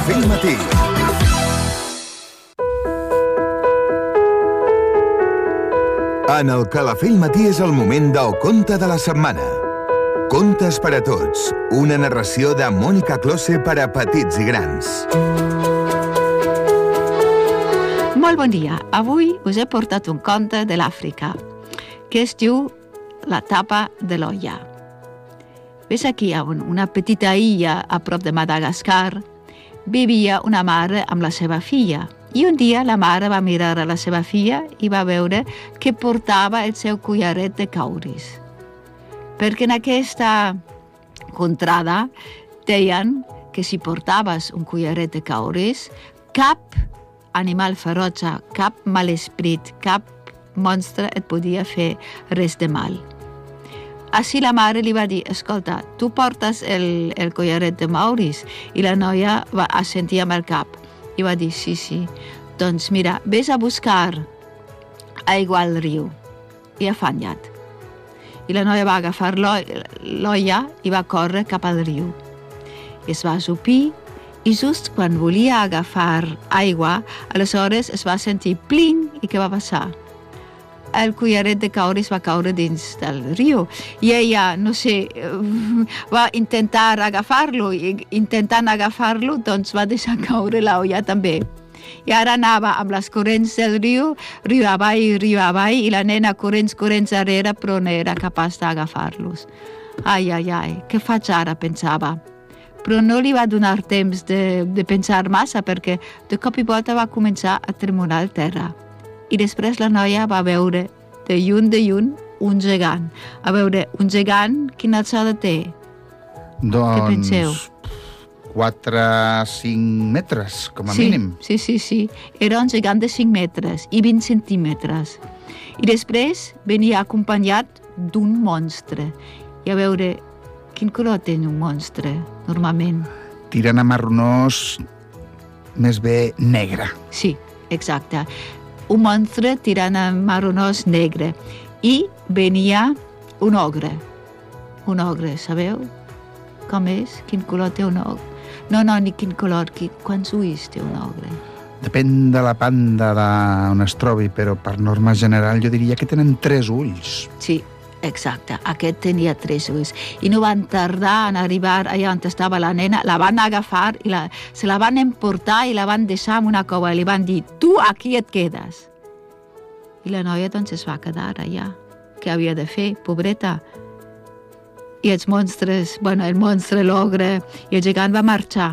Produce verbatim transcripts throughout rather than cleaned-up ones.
Calafell Matí. En el Calafell Matí és el moment del conte de la setmana. Contes per a tots, una narració de Mònica Close per a petits i grans. Molt bon dia. Avui us he portat un conte de l'Àfrica, que es diu La tapa de l'olla. Ves aquí, a una petita illa a prop de Madagascar, vivia una mare amb la seva filla. I un dia la mare va mirar a la seva filla i va veure que portava el seu collaret de cauris. Perquè en aquesta contrada deien que si portaves un collaret de cauris, cap animal ferotge, cap mal esperit, cap monstre et podia fer res de mal. Així la mare li va dir, escolta, tu portes el, el collaret de cauris? I la noia va assentir amb el cap. I va dir, sí, sí, doncs mira, vés a buscar aigua al riu. I afanyat. I la noia va agafar l'olla i va córrer cap al riu. Es va asopir i just quan volia agafar aigua, aleshores es va sentir pling i què va passar? El collaret de cauris va caure dins del riu i ella, no sé, va intentar agafar-lo i intentant agafar-lo, doncs va deixar caure l'olla també. I ara anava amb les corrents del riu, riu avall, riu avall, i la nena corrents, corrents darrere, però no era capaç d'agafar-los. Ai, ai, ai, què faig ara, pensava. Però no li va donar temps de, de pensar massa perquè de cop i volta va començar a tremolar el terra. I després la noia va veure de lluny de lluny un gegant. A veure, un gegant, quina alçada té? Doncs... Què penseu? quatre a cinc metres, com a sí, mínim. Sí, sí, sí. Era un gegant de cinc metres i vint centímetres. I després venia acompanyat d'un monstre. I a veure, quin color té un monstre, normalment? Tirant a marronós, més bé negre. Sí, exacte. Un monstre tirant a marronós negre. I venia un ogre. Un ogre, sabeu? Com és? Quin color té un ogre? No, no, ni quin color, quin, quants ulls té un ogre? Depèn de la banda on es trobi, però per norma general jo diria que tenen tres ulls. Sí, exacte. Aquest tenia tres ulls. I no van tardar en arribar allà on estava la nena, la van agafar i la, se la van emportar i la van deixar en una cova i li van dir, tu aquí et quedes. I la noia doncs es va quedar allà. Què havia de fer, pobreta? I els monstres, bueno, el monstre, l'ogre i el gegant va marxar.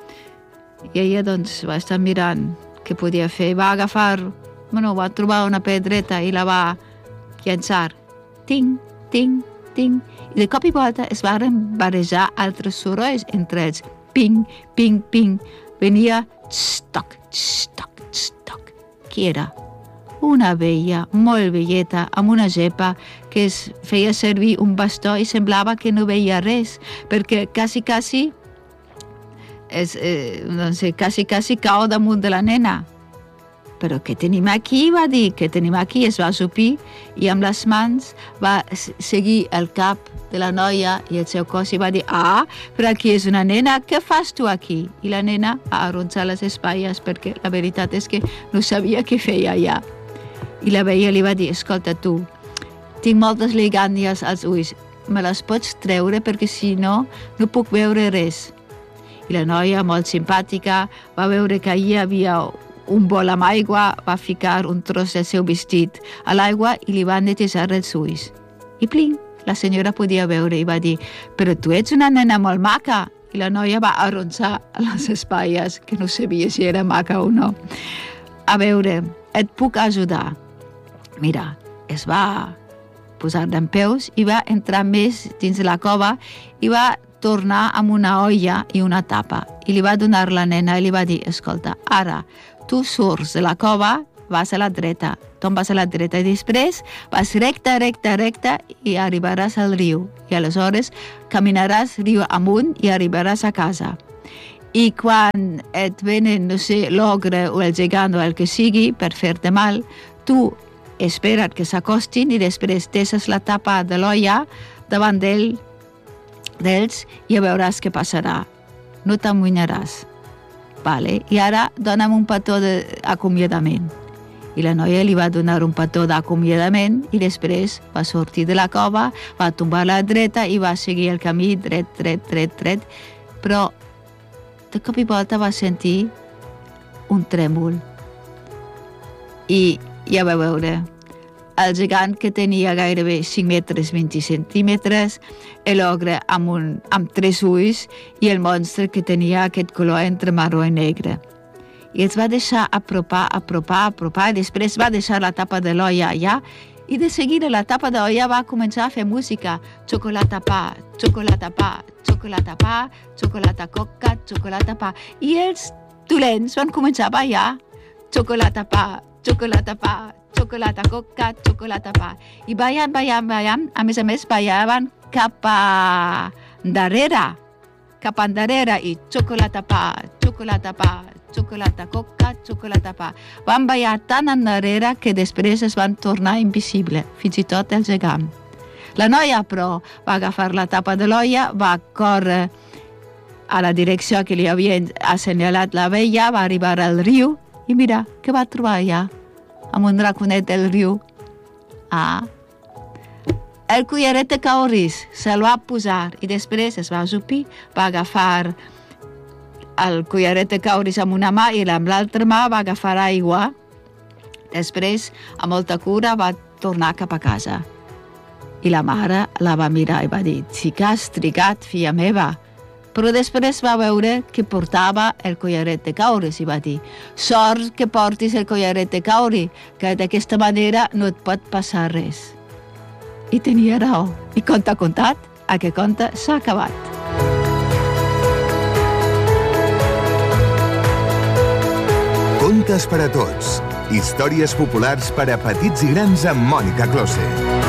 I ella doncs va estar mirant què podia fer. Va agafar, bueno, va trobar una pedreta i la va llançar. Ting, ting, ting. I de cop i volta es van barrejar altres sorolls entre ells. Ping, ping, ping. Venia tstoc, tstoc, tstoc. Qui era? Una abella molt velleta amb una gepa que es feia servir un bastó i semblava que no veia res, perquè quasi, quasi, es, eh, no sé, quasi, quasi cau damunt de la nena. Però què tenim aquí? Va dir, què tenim aquí? Es va asopir i amb les mans va seguir el cap de la noia i el seu cos i va dir, ah, però aquí és una nena, què fas tu aquí? I la nena va arronsar les espatlles perquè la veritat és que no sabia què feia allà. I la veia li va dir, escolta tu, tinc moltes lligàndies als ulls, me les pots treure perquè si no, no puc veure res. I la noia, molt simpàtica, va veure que allà hi havia un bol amb aigua, va ficar un tros del seu vestit a l'aigua i li va netejar els ulls. I pling, la senyora podia veure i va dir, però tu ets una nena molt maca. I la noia va arronsar les espatlles, que no sabia si era maca o no. A veure, et puc ajudar. Mira, es va posar dempeus i va entrar més dins la cova i va tornar amb una olla i una tapa. I li va donar la nena i li va dir, escolta, ara tu surts de la cova, vas a la dreta, tombes a la dreta i després vas recta, recta, recta i arribaràs al riu. I aleshores caminaràs riu amunt i arribaràs a casa. I quan et venen, no sé, l'ogre o el gegant o el que sigui per fer-te mal, tu espera't que s'acostin i després deixes la tapa de l'olla davant d'ells i ja veuràs què passarà. No t'amoïnaràs. Vale. I ara dona'm un petó d'acomiadament. I la noia li va donar un petó d'acomiadament i després va sortir de la cova, va tombar a la dreta i va seguir el camí dret, dret, dret, dret. Però de cop i volta va sentir un trèmol. I ja va veure el gegant que tenia gairebé cinc metres vint centímetres, l'ogre amb, un, amb tres ulls i el monstre que tenia aquest color entre marró i negre. I els va deixar apropar, apropar, apropar, i després va deixar la tapa de l'olla allà, i de seguida la tapa de l'olla va començar a fer música. Xocolata pa, xocolata pa, xocolata pa, xocolata coca, xocolata pa. I els dolents van començar a ballar. Xocolata pa, xocolata pa, xocolata coca, xocolata pa. I ballant, ballant, ballant, a més a més ballaven cap a darrere, cap a darrere, i xocolata pa, xocolata pa, xocolata coca, xocolata pa. Van ballar tan endarrere que després es van tornar invisibles, fins i tot el gegant. La noia, però, va agafar la tapa de l'olla, va córrer a la direcció que li havia assenyalat la vella, va arribar al riu i mira, què va trobar allà? Amb un draconet del riu. Ah, el collaret de cauris se'l va posar i després es va ajupir, va agafar el collaret de cauris amb una mà i amb l'altra mà va agafar aigua. Després, amb molta cura, va tornar cap a casa. I la mare la va mirar i va dir: sí que has trigat, filla meva. Però després va veure que portava el collaret de cauris i va dir: sort que portis el collaret de cauri, que d'aquesta manera no et pot passar res. I tenia raó. I conte contat, aquest conte s'ha acabat. Contes per a tots. Històries populars per a petits i grans amb Mònica Close.